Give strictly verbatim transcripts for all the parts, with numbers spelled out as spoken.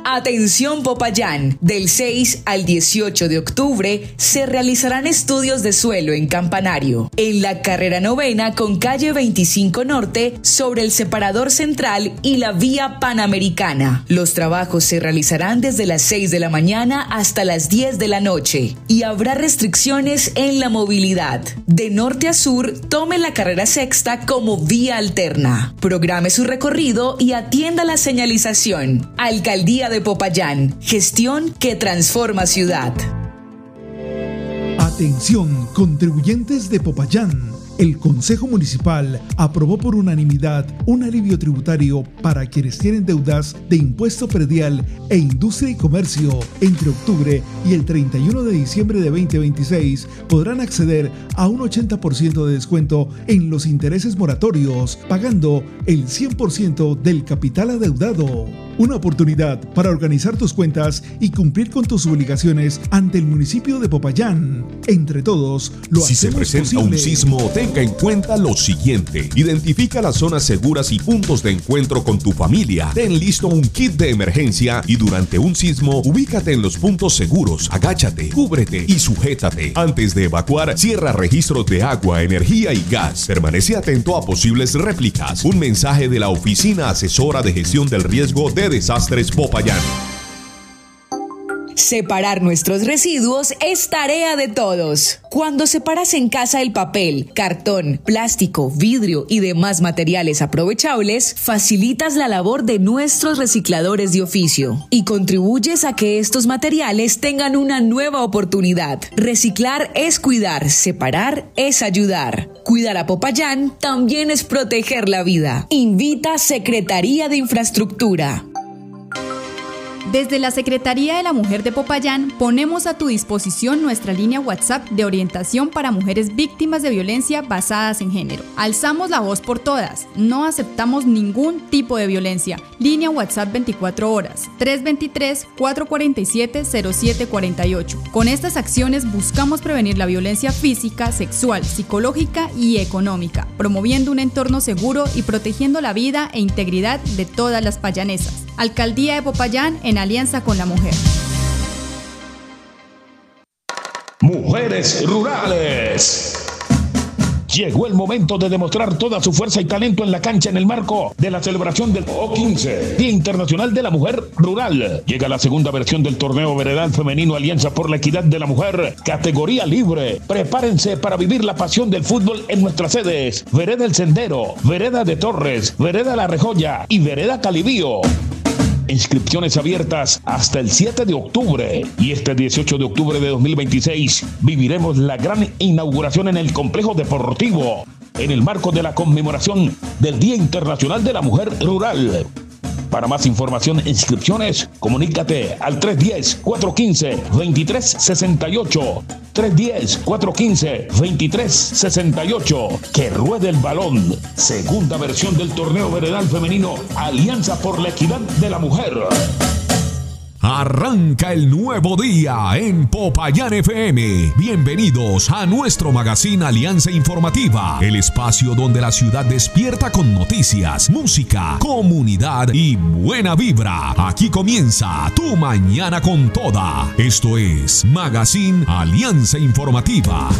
Atención Popayán, del seis al dieciocho de octubre se realizarán estudios de suelo en Campanario, en la carrera novena con calle veinticinco Norte sobre el separador central y la vía Panamericana. Los trabajos se realizarán desde las seis de la mañana hasta las diez de la noche y habrá restricciones en la movilidad. De norte a sur, tome la carrera sexta como vía alterna. Programe su recorrido y atienda la señalización. Alcaldía de Popayán, gestión que transforma ciudad. Atención, contribuyentes de Popayán. El Consejo Municipal aprobó por unanimidad un alivio tributario para quienes tienen deudas de impuesto predial e industria y comercio. Entre octubre y el treinta y uno de diciembre de veinte veintiséis podrán acceder a un ochenta por ciento de descuento en los intereses moratorios, pagando el cien por ciento del capital adeudado. Una oportunidad para organizar tus cuentas y cumplir con tus obligaciones ante el municipio de Popayán. Entre todos, lo si hacemos se presenta posible. un sismo, tenga en cuenta lo siguiente. Identifica las zonas seguras y puntos de encuentro con tu familia. Ten listo un kit de emergencia y durante un sismo, ubícate en los puntos seguros. Agáchate, cúbrete y sujétate. Antes de evacuar, cierra registros de agua, energía y gas. Permanece atento a posibles réplicas. Un mensaje de la Oficina Asesora de Gestión del Riesgo de Desastres Popayán. Separar nuestros residuos es tarea de todos. Cuando separas en casa el papel, cartón, plástico, vidrio y demás materiales aprovechables, facilitas la labor de nuestros recicladores de oficio y contribuyes a que estos materiales tengan una nueva oportunidad. Reciclar es cuidar, separar es ayudar. Cuidar a Popayán también es proteger la vida. Invita Secretaría de Infraestructura. Desde la Secretaría de la Mujer de Popayán ponemos a tu disposición nuestra línea WhatsApp de orientación para mujeres víctimas de violencia basadas en género. Alzamos la voz por todas, no aceptamos ningún tipo de violencia. Línea WhatsApp veinticuatro horas, tres dos tres, cuatro cuatro siete, cero siete cuatro ocho. Con estas acciones buscamos prevenir la violencia física, sexual, psicológica y económica, promoviendo un entorno seguro y protegiendo la vida e integridad de todas las payanesas. Alcaldía de Popayán en alianza con la mujer. Mujeres Rurales. Llegó el momento de demostrar toda su fuerza y talento en la cancha en el marco de la celebración del O quince, Día Internacional de la Mujer Rural. Llega la segunda versión del torneo veredal femenino Alianza por la Equidad de la Mujer, categoría libre. Prepárense para vivir la pasión del fútbol en nuestras sedes: Vereda El Sendero, Vereda de Torres, Vereda La Rejoya y Vereda Calibío. Inscripciones abiertas hasta el siete de octubre y este dieciocho de octubre de dos mil veintiséis viviremos la gran inauguración en el complejo deportivo en el marco de la conmemoración del Día Internacional de la Mujer Rural. Para más información e inscripciones, comunícate al tres uno cero, cuatro uno cinco, dos tres seis ocho. tres uno cero, cuatro uno cinco, dos tres seis ocho. Que ruede el balón. Segunda versión del torneo veredal femenino Alianza por la Equidad de la Mujer. Arranca el nuevo día en Popayán F M. Bienvenidos a nuestro magazine Alianza Informativa, el espacio donde la ciudad despierta con noticias, música, comunidad y buena vibra. Aquí comienza tu mañana con toda. Esto es Magazine Alianza Informativa.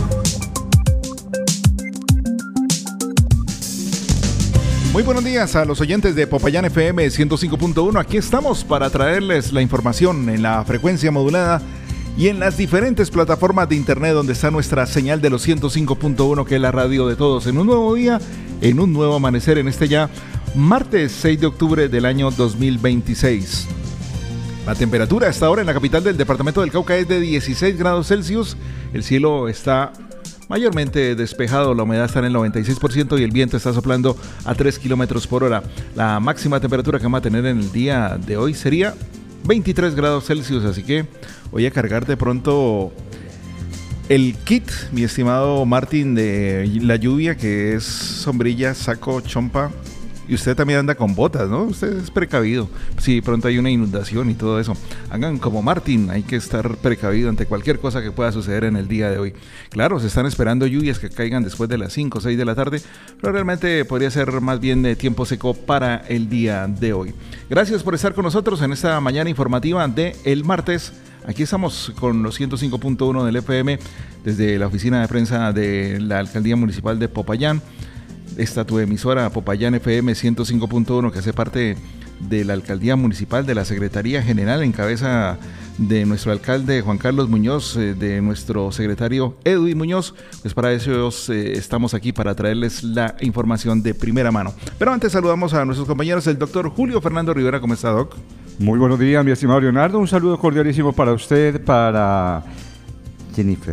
Muy buenos días a los oyentes de Popayán F M ciento cinco punto uno. Aquí estamos para traerles la información en la frecuencia modulada y en las diferentes plataformas de internet donde está nuestra señal de los ciento cinco punto uno, que es la radio de todos, en un nuevo día, en un nuevo amanecer, en este ya martes seis de octubre del año dos mil veintiséis. La temperatura a esta hora en la capital del departamento del Cauca es de dieciséis grados Celsius. El cielo está mayormente despejado, la humedad está en el noventa y seis por ciento y el viento está soplando a tres kilómetros por hora. La máxima temperatura que vamos a tener en el día de hoy sería veintitrés grados Celsius, así que voy a cargar de pronto el kit, mi estimado Martín, de la lluvia, que es sombrilla, saco, chompa Y usted también anda con botas, ¿no? Usted es precavido. Si pronto hay una inundación y todo eso, hagan como Martín, hay que estar precavido ante cualquier cosa que pueda suceder en el día de hoy. Claro, se están esperando lluvias que caigan después de las cinco o seis de la tarde, pero realmente podría ser más bien de tiempo seco para el día de hoy. Gracias por estar con nosotros en esta mañana informativa de el martes. Aquí estamos con los ciento cinco punto uno del F M desde la oficina de prensa de la Alcaldía Municipal de Popayán. Esta tu emisora Popayán F M ciento cinco punto uno, que hace parte de la Alcaldía Municipal, de la Secretaría General en cabeza de nuestro alcalde Juan Carlos Muñoz, eh, de nuestro secretario Edwin Muñoz. Pues para eso eh, estamos aquí, para traerles la información de primera mano. Pero antes saludamos a nuestros compañeros, el doctor Julio Fernando Rivera. ¿Cómo está, doc? Muy buenos días, mi estimado Leonardo. Un saludo cordialísimo para usted, para Jennifer.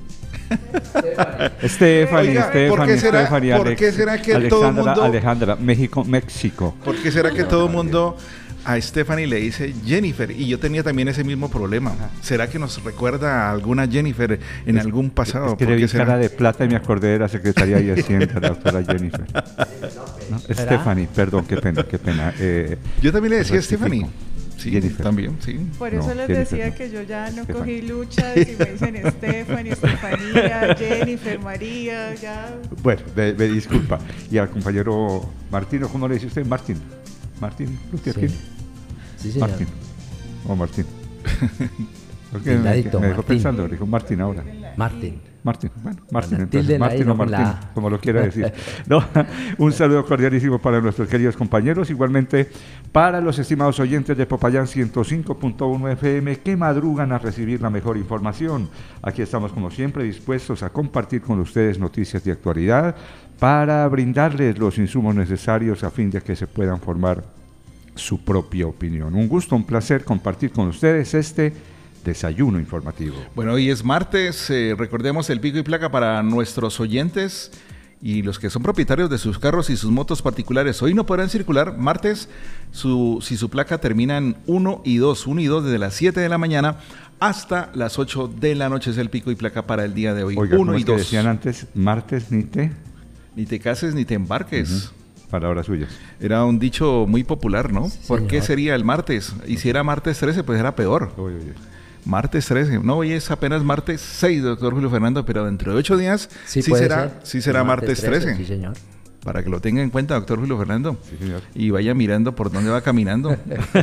Stephanie, Oiga, Stephanie, ¿por qué será, Stephanie, ¿por Alex, qué será que Alexandra, todo el mundo, Alejandra, México, México? ¿Por qué será que todo el mundo a Stephanie le dice Jennifer? Y yo tenía también ese mismo problema. ¿Será que nos recuerda a alguna Jennifer en es, algún pasado? Es que le vi cara de plata y me acordé de la Secretaría de Hacienda, la doctora Jennifer. ¿No? Stephanie, perdón, qué pena, qué pena. Eh, yo también le decía Stephanie. Sí, Jennifer. También, sí. Por eso No, les Jennifer, decía no. que yo ya no Stephanie. cogí luchas y me dicen Stephanie, Estefanía, Jennifer, María, ya. Bueno, me, me disculpa. Y al compañero Martino, ¿cómo le dice usted? Martín. Martín Luther King. Sí. Sí, señor. Martín. O Martín. Porque El me, ladito, me dejó Martín. pensando, dijo Martín ahora. Martín. Martín, bueno, Martín, Con la entonces, tilde en la Martín I, o no con Martín, la A. como lo quiera decir. No, un saludo cordialísimo para nuestros queridos compañeros, igualmente para los estimados oyentes de Popayán ciento cinco punto uno F M que madrugan a recibir la mejor información. Aquí estamos como siempre dispuestos a compartir con ustedes noticias de actualidad para brindarles los insumos necesarios a fin de que se puedan formar su propia opinión. Un gusto, un placer compartir con ustedes este desayuno informativo. Bueno, hoy es martes, eh, recordemos el pico y placa para nuestros oyentes y los que son propietarios de sus carros y sus motos particulares. Hoy no podrán circular martes su, si su placa termina en uno y dos, uno y dos desde las siete de la mañana hasta las ocho de la noche es el pico y placa para el día de hoy. Oiga, uno ¿cómo y es que dos. decían antes, martes ni te... Ni te cases ni te embarques. Uh-huh. Palabras suyas. Era un dicho muy popular, ¿no? Sí, ¿Por qué señor. sería el martes? Y si era martes trece, pues era peor. Oye, oye. Martes trece, no, hoy es apenas martes seis, doctor Julio Fernando, pero dentro de ocho días sí, puede será, ser. sí será martes trece. Sí, señor. Para que lo tenga en cuenta, doctor Julio Fernando. Sí, señor. Y vaya mirando por dónde va caminando.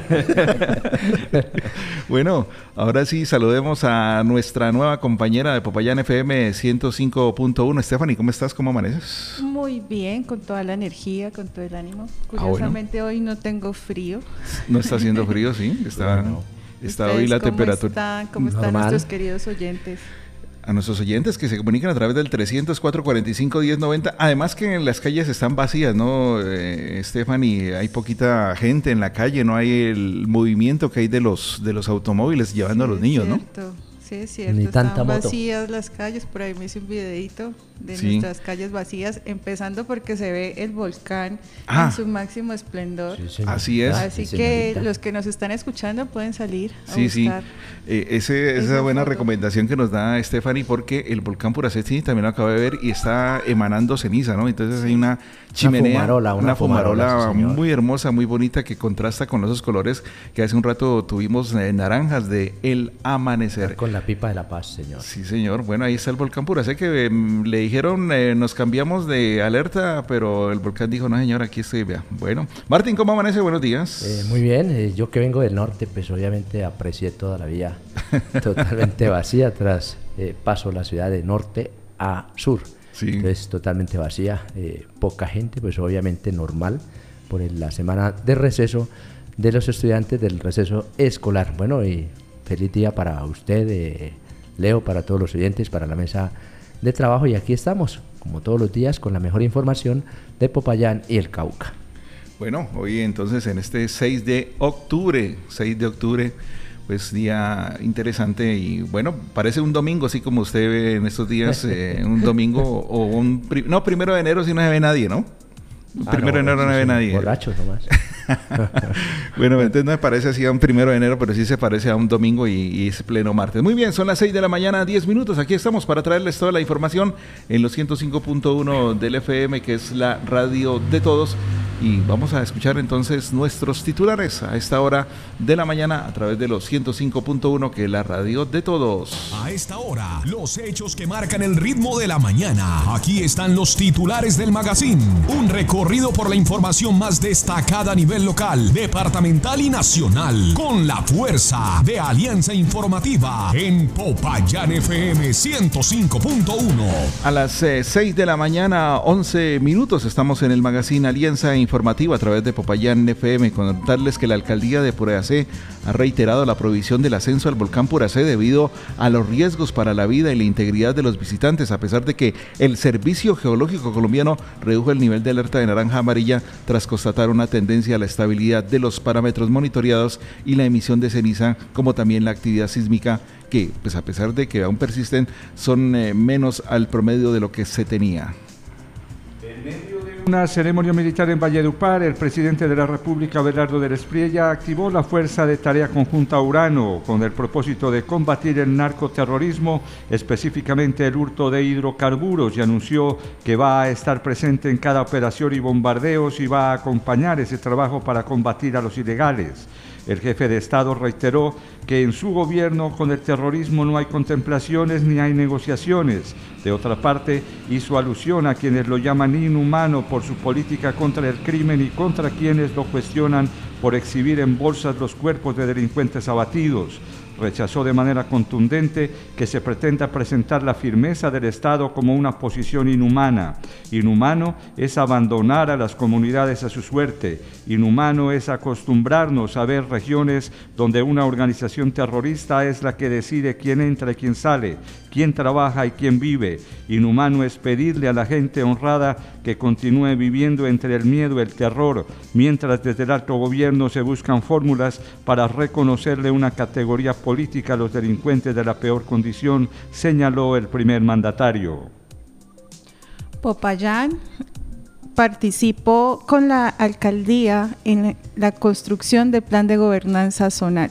Bueno, ahora sí saludemos a nuestra nueva compañera de Popayán F M ciento cinco punto uno. Stephanie, ¿cómo estás? ¿Cómo amaneces? Muy bien, con toda la energía, con todo el ánimo. bueno. Curiosamente hoy no tengo frío. No está haciendo frío, sí. Está, está hoy ¿Ustedes la cómo temperatura. están? ¿Cómo están Normal. nuestros queridos oyentes? A nuestros oyentes que se comunican a través del trescientos cuatro, cuarenta y cinco, diez, noventa. Además que en las calles están vacías, ¿no, eh, Stephanie? Hay poquita gente en la calle, no hay el movimiento que hay de los de los automóviles llevando a los Sí, niños, es ¿no? cierto. Sí, es cierto. Ni Están tanta moto. vacías las calles. Por ahí me hice un videito de Sí. nuestras calles vacías, empezando porque se ve el volcán Ah. en su máximo esplendor. Sí, señor. Así es. Así Sí, que señorita. los que nos están escuchando pueden salir a Sí, sí. buscar. Eh, ese, esa esa buena foto. recomendación que nos da Stephanie, porque el volcán Puraceti también lo acabo de ver y está emanando ceniza, ¿no? Entonces hay una chimenea, fumarola, una fumarola, sí, señor. muy hermosa, muy bonita, que contrasta con esos colores que hace un rato tuvimos eh, naranjas de el amanecer. Con la pipa de la paz, señor. Sí, señor. Bueno, ahí está el volcán Puraceti, que eh, le dijeron, eh, nos cambiamos de alerta, pero el volcán dijo, no, señor, aquí estoy, vea. Bueno, Martín, ¿cómo amanece? Buenos días. Eh, muy bien, eh, yo que vengo del norte, pues obviamente aprecié toda la vía totalmente vacía, tras eh, paso la ciudad de norte a sur. Sí. Entonces totalmente vacía, eh, poca gente, pues obviamente normal por el- la semana de receso de los estudiantes del receso escolar. Bueno, y feliz día para usted, eh, Leo, para todos los oyentes, para la mesa de trabajo, y aquí estamos, como todos los días, con la mejor información de Popayán y el Cauca. Bueno, hoy entonces en este seis de octubre, seis de octubre, pues día interesante y bueno, parece un domingo, así como usted ve en estos días, eh, un domingo o un... pri- no, primero de enero si no se ve nadie, ¿no? Ah, Primero de enero no sí, se ve sí, nadie. Borrachos nomás. Bueno, entonces no me parece así a un primero de enero, pero sí se parece a un domingo y, y es pleno martes. Muy bien, son las seis de la mañana, diez minutos. Aquí estamos para traerles toda la información en los ciento cinco punto uno del F M, que es la radio de todos. y vamos a escuchar entonces nuestros titulares a esta hora de la mañana a través de los ciento cinco punto uno, que es la radio de todos. A esta hora, los hechos que marcan el ritmo de la mañana. Aquí están los titulares del magazine. Un recorrido por la información más destacada a nivel local, departamental y nacional, con la fuerza de Alianza Informativa en Popayán F M ciento cinco punto uno. A las eh, seis de la mañana, once minutos, estamos en el magazine Alianza Informativa a través de Popayán F M. Contarles que la alcaldía de Puracé ha reiterado la prohibición del ascenso al volcán Puracé debido a los riesgos para la vida y la integridad de los visitantes, a pesar de que el Servicio Geológico Colombiano redujo el nivel de alerta de naranja amarilla tras constatar una tendencia a la estabilidad de los parámetros monitoreados y la emisión de ceniza, como también la actividad sísmica, que pues a pesar de que aún persisten, son eh, menos al promedio de lo que se tenía. En medio de una ceremonia militar en Valledupar, el presidente de la República, Abelardo del Espriella, activó la Fuerza de Tarea Conjunta Urano con el propósito de combatir el narcoterrorismo, específicamente el hurto de hidrocarburos, y anunció que va a estar presente en cada operación y bombardeos y va a acompañar ese trabajo para combatir a los ilegales. El jefe de Estado reiteró que en su gobierno con el terrorismo no hay contemplaciones ni hay negociaciones. De otra parte, hizo alusión a quienes lo llaman inhumano por su política contra el crimen y contra quienes lo cuestionan por exhibir en bolsas los cuerpos de delincuentes abatidos. Rechazó de manera contundente que se pretenda presentar la firmeza del Estado como una posición inhumana. Inhumano es abandonar a las comunidades a su suerte. Inhumano es acostumbrarnos a ver regiones donde una organización terrorista es la que decide quién entra y quién sale, quién trabaja y quién vive. Inhumano es pedirle a la gente honrada que continúe viviendo entre el miedo y el terror, mientras desde el alto gobierno se buscan fórmulas para reconocerle una categoría política a los delincuentes de la peor condición, señaló el primer mandatario. Popayán participó con la alcaldía en la construcción del plan de gobernanza zonal.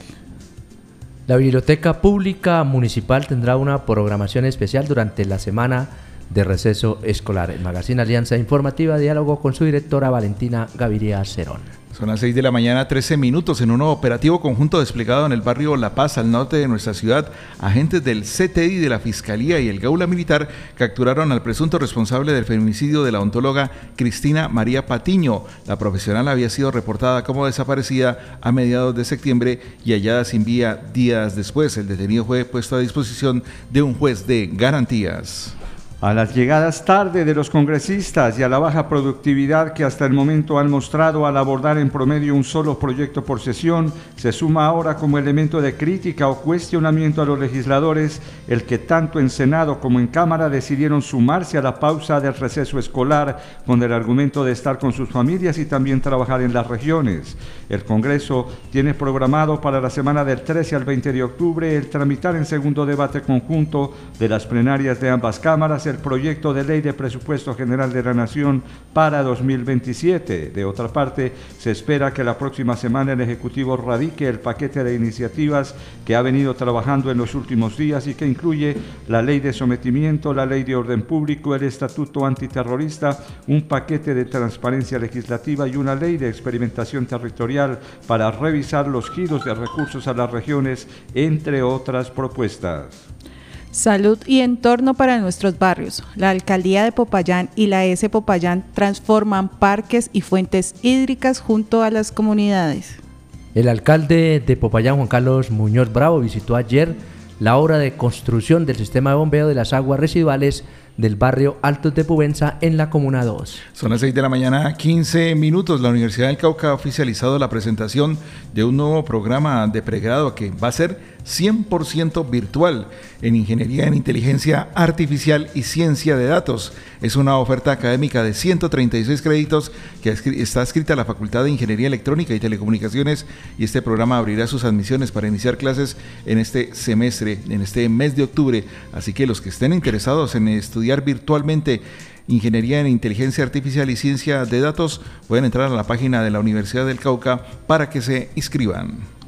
La Biblioteca Pública Municipal tendrá una programación especial durante la semana de receso escolar. El magazine Alianza Informativa dialogó con su directora Valentina Gaviria Cerón. Son las seis de la mañana, trece minutos. En un operativo conjunto desplegado en el barrio La Paz, al norte de nuestra ciudad, agentes del C T I de la Fiscalía y el Gaula Militar capturaron al presunto responsable del feminicidio de la odontóloga Cristina María Patiño. La profesional había sido reportada como desaparecida a mediados de septiembre y hallada sin vida días después. El detenido fue puesto a disposición de un juez de garantías. A las llegadas tarde de los congresistas y a la baja productividad que hasta el momento han mostrado al abordar en promedio un solo proyecto por sesión, se suma ahora como elemento de crítica o cuestionamiento a los legisladores el que tanto en Senado como en Cámara decidieron sumarse a la pausa del receso escolar con el argumento de estar con sus familias y también trabajar en las regiones. El Congreso tiene programado para la semana del trece al veinte de octubre el tramitar en segundo debate conjunto de las plenarias de ambas cámaras el proyecto de ley de presupuesto general de la Nación para dos mil veintisiete. De otra parte, se espera que la próxima semana el Ejecutivo radique el paquete de iniciativas que ha venido trabajando en los últimos días y que incluye la ley de sometimiento, la ley de orden público, el estatuto antiterrorista, un paquete de transparencia legislativa y una ley de experimentación territorial para revisar los giros de recursos a las regiones, entre otras propuestas. Salud y entorno para nuestros barrios. La Alcaldía de Popayán y la S Popayán transforman parques y fuentes hídricas junto a las comunidades. El alcalde de Popayán, Juan Carlos Muñoz Bravo, visitó ayer la obra de construcción del sistema de bombeo de las aguas residuales del barrio Altos de Pubenza en la Comuna dos. Son las seis de la mañana, quince minutos. La Universidad del Cauca ha oficializado la presentación de un nuevo programa de pregrado que va a ser cien por ciento virtual en Ingeniería en Inteligencia Artificial y Ciencia de Datos. Es una oferta académica de ciento treinta y seis créditos que está adscrita a la Facultad de Ingeniería Electrónica y Telecomunicaciones, y este programa abrirá sus admisiones para iniciar clases en este semestre, en este mes de octubre. Así que los que estén interesados en estudiar virtualmente Ingeniería en Inteligencia Artificial y Ciencia de Datos pueden entrar a la página de la Universidad del Cauca para que se inscriban.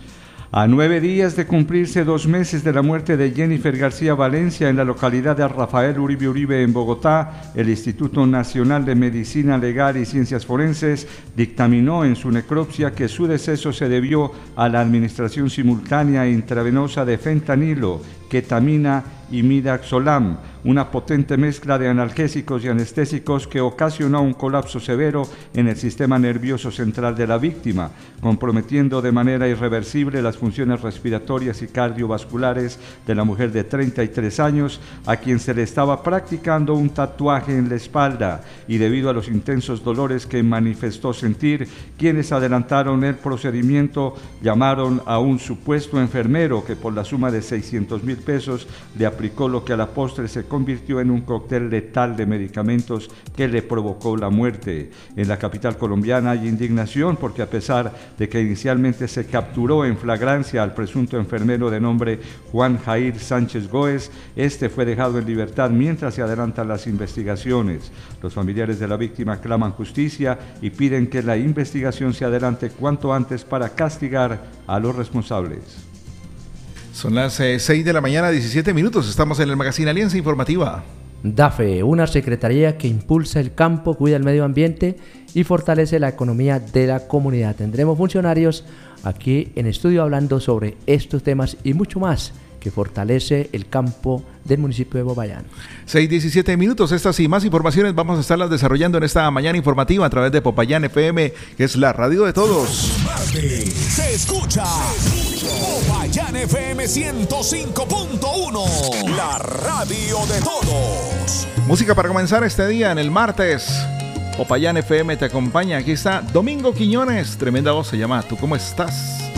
A nueve días de cumplirse dos meses de la muerte de Jennifer García Valencia en la localidad de Rafael Uribe Uribe en Bogotá, el Instituto Nacional de Medicina Legal y Ciencias Forenses dictaminó en su necropsia que su deceso se debió a la administración simultánea e intravenosa de fentanilo, ketamina y midazolam, una potente mezcla de analgésicos y anestésicos que ocasionó un colapso severo en el sistema nervioso central de la víctima, comprometiendo de manera irreversible las funciones respiratorias y cardiovasculares de la mujer de treinta y tres años, a quien se le estaba practicando un tatuaje en la espalda, y debido a los intensos dolores que manifestó sentir, quienes adelantaron el procedimiento llamaron a un supuesto enfermero que por la suma de seiscientos mil pesos le aplicó lo que a la postre se convirtió en un cóctel letal de medicamentos que le provocó la muerte. En la capital colombiana hay indignación porque, a pesar de que inicialmente se capturó en flagrancia al presunto enfermero de nombre Juan Jair Sánchez Góez, este fue dejado en libertad mientras se adelantan las investigaciones. Los familiares de la víctima claman justicia y piden que la investigación se adelante cuanto antes para castigar a los responsables. Son las eh, seis de la mañana, diecisiete minutos. Estamos en el Magazine Alianza Informativa. DAFE, una secretaría que impulsa el campo, cuida el medio ambiente y fortalece la economía de la comunidad. Tendremos funcionarios aquí en estudio hablando sobre estos temas y mucho más que fortalece el campo del municipio de Popayán. seis diecisiete minutos. Estas y más informaciones vamos a estarlas desarrollando en esta mañana informativa a través de Popayán F M, que es la radio de todos. Se escucha Popayán F M ciento cinco punto uno, la radio de todos. Música para comenzar este día en el martes. Popayán F M te acompaña. Aquí está Domingo Quiñones, tremenda voz, se llama ¿Tú cómo estás?